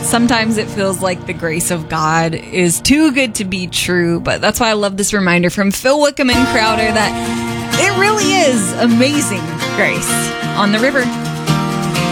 sometimes it feels like the grace of God is too good to be true, but that's why I love this reminder from Phil Wickham and Crowder that it really is amazing grace on the river.